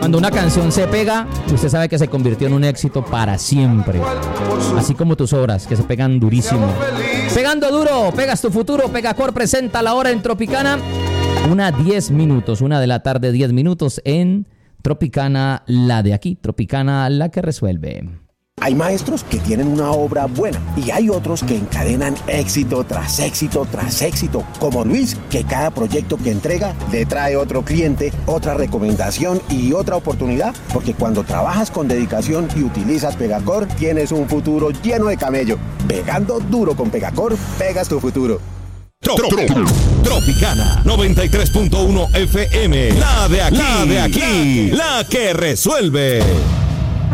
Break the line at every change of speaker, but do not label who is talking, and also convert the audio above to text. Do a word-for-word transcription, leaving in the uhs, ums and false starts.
cuando una canción se pega, usted sabe que se convirtió en un éxito para siempre. Así como tus obras, que se pegan durísimo. Pegando duro, pegas tu futuro. Pegacor presenta la hora en Tropicana. Una diez minutos, una de la tarde, diez minutos en Tropicana, la de aquí. Tropicana, la que resuelve.
Hay maestros que tienen una obra buena y hay otros que encadenan éxito tras éxito tras éxito, como Luis, que cada proyecto que entrega le trae otro cliente, otra recomendación y otra oportunidad, porque cuando trabajas con dedicación y utilizas Pegacor, tienes un futuro lleno de camello. Pegando duro con Pegacor, pegas tu futuro.
Tro- tro- Tropicana noventa y tres punto uno F M, la de aquí, la de aquí, la que resuelve.